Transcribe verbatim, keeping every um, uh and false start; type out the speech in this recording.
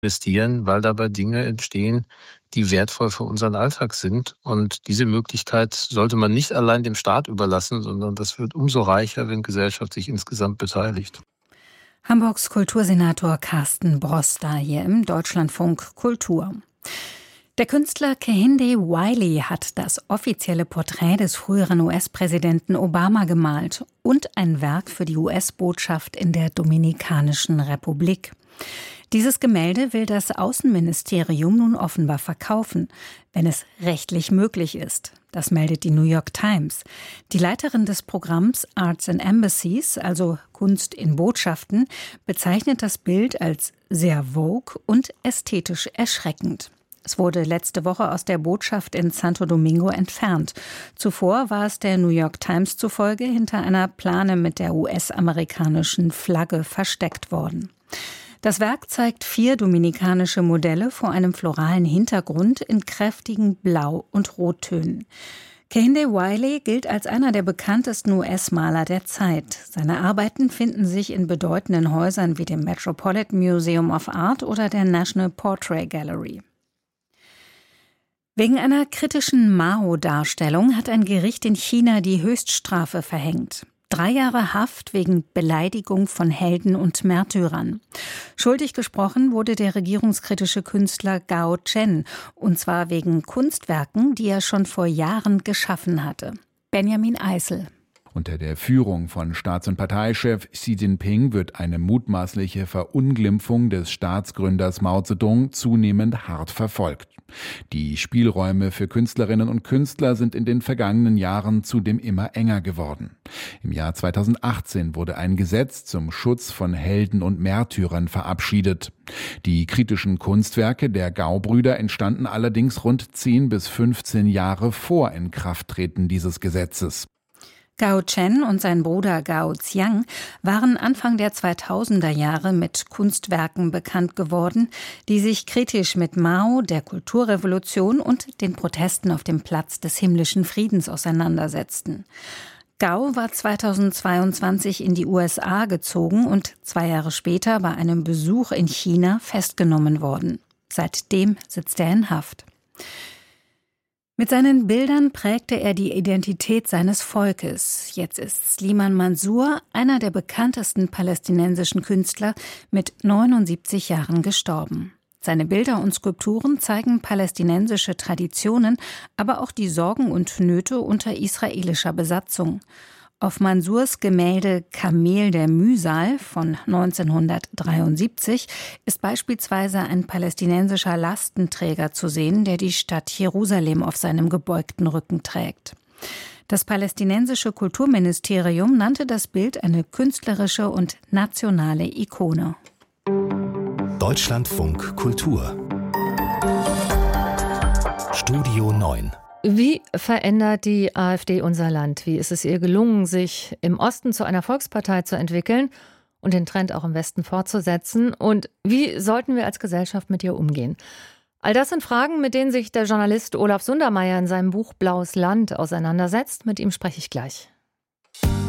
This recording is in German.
investieren, weil dabei Dinge entstehen, die wertvoll für unseren Alltag sind. Und diese Möglichkeit sollte man nicht allein dem Staat überlassen, sondern das wird umso reicher, wenn Gesellschaft sich insgesamt beteiligt. Hamburgs Kultursenator Carsten Broster hier im Deutschlandfunk Kultur. Der Künstler Kehinde Wiley hat das offizielle Porträt des früheren U S-Präsidenten Obama gemalt und ein Werk für die U S-Botschaft in der Dominikanischen Republik. Dieses Gemälde will das Außenministerium nun offenbar verkaufen, wenn es rechtlich möglich ist. Das meldet die New York Times. Die Leiterin des Programms Arts and Embassies, also Kunst in Botschaften, bezeichnet das Bild als sehr vogue und ästhetisch erschreckend. Es wurde letzte Woche aus der Botschaft in Santo Domingo entfernt. Zuvor war es der New York Times zufolge hinter einer Plane mit der U S-amerikanischen Flagge versteckt worden. Das Werk zeigt vier dominikanische Modelle vor einem floralen Hintergrund in kräftigen Blau- und Rottönen. Kehinde Wiley gilt als einer der bekanntesten U S-Maler der Zeit. Seine Arbeiten finden sich in bedeutenden Häusern wie dem Metropolitan Museum of Art oder der National Portrait Gallery. Wegen einer kritischen Mao-Darstellung hat ein Gericht in China die Höchststrafe verhängt. Drei Jahre Haft wegen Beleidigung von Helden und Märtyrern. Schuldig gesprochen wurde der regierungskritische Künstler Gao Chen, und zwar wegen Kunstwerken, die er schon vor Jahren geschaffen hatte. Benjamin Eisel. Unter der Führung von Staats- und Parteichef Xi Jinping wird eine mutmaßliche Verunglimpfung des Staatsgründers Mao Zedong zunehmend hart verfolgt. Die Spielräume für Künstlerinnen und Künstler sind in den vergangenen Jahren zudem immer enger geworden. Im Jahr zweitausendachtzehn wurde ein Gesetz zum Schutz von Helden und Märtyrern verabschiedet. Die kritischen Kunstwerke der Gao-Brüder entstanden allerdings rund zehn bis fünfzehn Jahre vor Inkrafttreten dieses Gesetzes. Gao Chen und sein Bruder Gao Xiang waren Anfang der zweitausender Jahre mit Kunstwerken bekannt geworden, die sich kritisch mit Mao, der Kulturrevolution und den Protesten auf dem Platz des himmlischen Friedens auseinandersetzten. Gao war zweitausendzweiundzwanzig in die U S A gezogen und zwei Jahre später bei einem Besuch in China festgenommen worden. Seitdem sitzt er in Haft. Mit seinen Bildern prägte er die Identität seines Volkes. Jetzt ist Sliman Mansour, einer der bekanntesten palästinensischen Künstler, mit neunundsiebzig Jahren gestorben. Seine Bilder und Skulpturen zeigen palästinensische Traditionen, aber auch die Sorgen und Nöte unter israelischer Besatzung. Auf Mansours Gemälde Kamel der Mühsal von neunzehnhundertdreiundsiebzig ist beispielsweise ein palästinensischer Lastenträger zu sehen, der die Stadt Jerusalem auf seinem gebeugten Rücken trägt. Das palästinensische Kulturministerium nannte das Bild eine künstlerische und nationale Ikone. Deutschlandfunk Kultur Studio neun. Wie verändert die AfD unser Land? Wie ist es ihr gelungen, sich im Osten zu einer Volkspartei zu entwickeln und den Trend auch im Westen fortzusetzen? Und wie sollten wir als Gesellschaft mit ihr umgehen? All das sind Fragen, mit denen sich der Journalist Olaf Sundermeier in seinem Buch Blaues Land auseinandersetzt. Mit ihm spreche ich gleich.